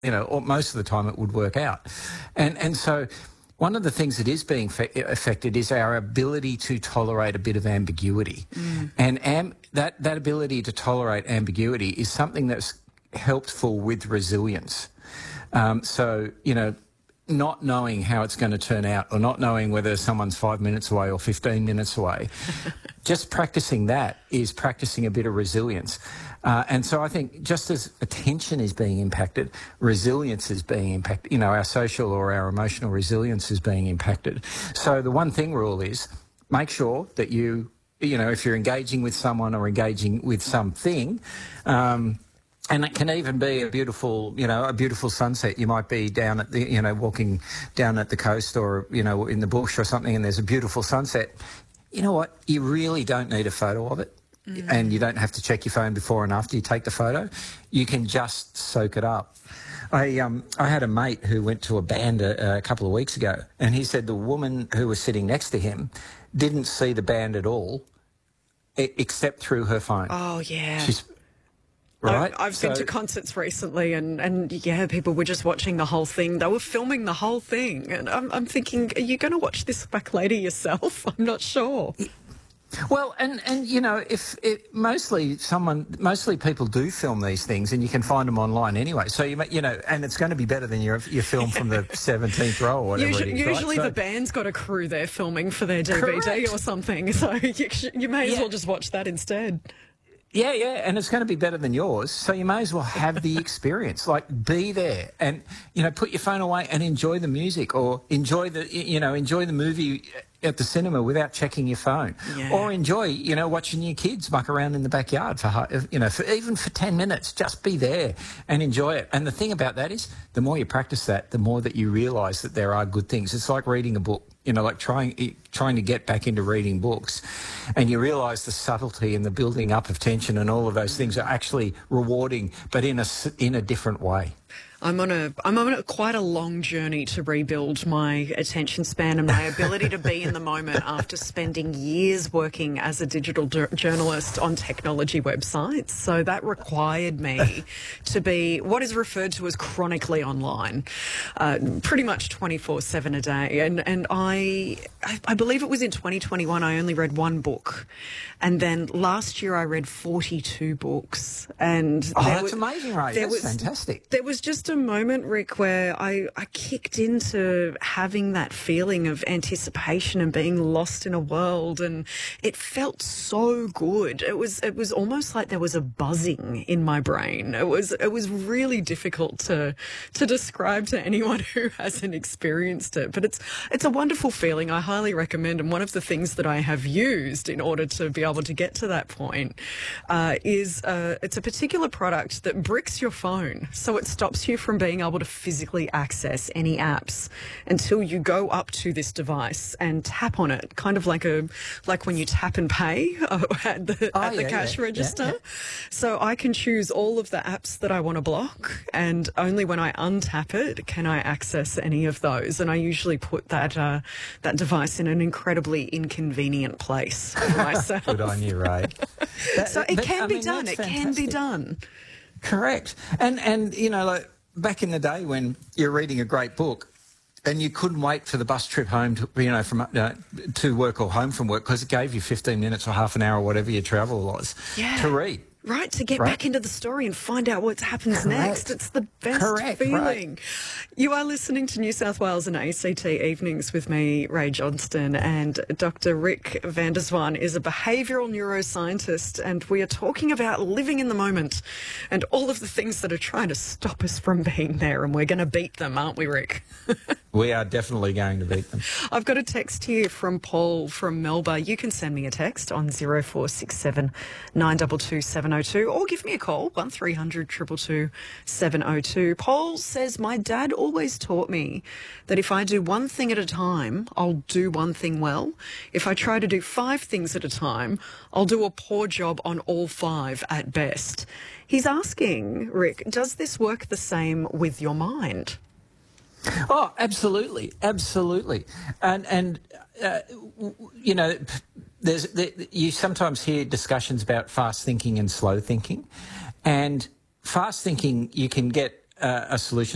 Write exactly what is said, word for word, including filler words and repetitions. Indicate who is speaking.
Speaker 1: you know, or most of the time it would work out. And, and so one of the things that is being affected is our ability to tolerate a bit of ambiguity. Mm. And am, that, that ability to tolerate ambiguity is something that's helpful with resilience. Um, so, you know, not knowing how it's going to turn out, or not knowing whether someone's five minutes away or fifteen minutes away, just practicing that is practicing a bit of resilience. Uh, and so I think just as attention is being impacted, resilience is being impacted, you know, our social or our emotional resilience is being impacted. So the one thing rule is make sure that you, you know, if you're engaging with someone or engaging with something, um, and it can even be a beautiful, you know, a beautiful sunset. You might be down at the, you know, walking down at the coast or, you know, in the bush or something, and there's a beautiful sunset. You know what? You really don't need a photo of it. Mm. And you don't have to check your phone before and after you take the photo. You can just soak it up. I um I had a mate who went to a band a, a couple of weeks ago, and he said the woman who was sitting next to him didn't see the band at all, except through her phone.
Speaker 2: Oh yeah.
Speaker 1: She's, Right.
Speaker 2: I've, I've
Speaker 1: so,
Speaker 2: been to concerts recently, and, and yeah, people were just watching the whole thing. They were filming the whole thing, and I'm, I'm thinking, are you going to watch this back later yourself? I'm not sure.
Speaker 1: Well, and, and you know, if it, mostly someone, mostly people do film these things, and you can find them online anyway. So you, you know, and it's going to be better than your your film from the seventeenth row or whatever.
Speaker 2: Usually,
Speaker 1: it is,
Speaker 2: usually
Speaker 1: right?
Speaker 2: the
Speaker 1: so,
Speaker 2: band's got a crew there filming for their D V D
Speaker 1: correct.
Speaker 2: or something, so you, you may as
Speaker 1: yeah.
Speaker 2: well just watch that instead.
Speaker 1: Yeah, yeah, and it's going to be better than yours, so you may as well have the experience. Like, be there and, you know, put your phone away and enjoy the music, or enjoy the, you know, enjoy the movie at the cinema without checking your phone. Yeah. Or enjoy, you know, watching your kids muck around in the backyard for, you know, for even for ten minutes. Just be there and enjoy it. And the thing about that is, the more you practice that, the more that you realise that there are good things. It's like reading a book. You know, like trying trying to get back into reading books, and you realise the subtlety and the building up of tension and all of those things are actually rewarding, but in a in a different way.
Speaker 2: I'm on a I'm on a, quite a long journey to rebuild my attention span and my ability to be in the moment after spending years working as a digital journalist on technology websites. So that required me to be what is referred to as chronically online, uh, pretty much twenty-four seven a day. And and I I believe it was in twenty twenty-one I only read one book, and then last year I read forty-two books. And
Speaker 1: oh, that's was, amazing, right? That's was, fantastic.
Speaker 2: There was just a moment, Rick, where I, I kicked into having that feeling of anticipation and being lost in a world, and it felt so good. It was it was almost like there was a buzzing in my brain. It was it was really difficult to to describe to anyone who hasn't experienced it, but it's it's a wonderful feeling. I highly recommend, and one of the things that I have used in order to be able to get to that point uh, is uh, it's a particular product that bricks your phone, so it stops you from being able to physically access any apps until you go up to this device and tap on it, kind of like a like when you tap and pay uh, at the,
Speaker 1: oh,
Speaker 2: at the
Speaker 1: yeah,
Speaker 2: cash
Speaker 1: yeah,
Speaker 2: register.
Speaker 1: Yeah, yeah.
Speaker 2: So I can choose all of the apps that I want to block, and only when I untap it can I access any of those. And I usually put that uh, that device in an incredibly inconvenient place for myself.
Speaker 1: Good on you, Ray. That,
Speaker 2: so it
Speaker 1: but,
Speaker 2: can
Speaker 1: I
Speaker 2: be
Speaker 1: mean,
Speaker 2: done. It
Speaker 1: fantastic.
Speaker 2: can be done.
Speaker 1: Correct. And and you know, like back in the day when you're reading a great book and you couldn't wait for the bus trip home to, you know, from uh, to work or home from work because it gave you fifteen minutes or half an hour or whatever your travel was
Speaker 2: yeah.
Speaker 1: to read.
Speaker 2: Right, to get
Speaker 1: right.
Speaker 2: back into the story and find out what happens
Speaker 1: Correct.
Speaker 2: next. It's the best
Speaker 1: Correct,
Speaker 2: feeling.
Speaker 1: right.
Speaker 2: You are listening to New South Wales and A C T Evenings with me, Ray Johnston, and Doctor Rick van der Zwaan is a behavioural neuroscientist, and we are talking about living in the moment and all of the things that are trying to stop us from being there, and we're going to beat them, aren't we, Rick?
Speaker 1: We are definitely going to beat them.
Speaker 2: I've got a text here from Paul from Melbourne. You can send me a text on zero four six seven nine two two seven zero two or give me a call, one three hundred two two two seven zero two. Paul says, my dad always taught me that if I do one thing at a time, I'll do one thing well. If I try to do five things at a time, I'll do a poor job on all five at best. He's asking, Rick, does this work the same with your mind?
Speaker 1: Oh, absolutely, absolutely, and and uh, you know, there's there, you sometimes hear discussions about fast thinking and slow thinking, and fast thinking you can get uh, a solution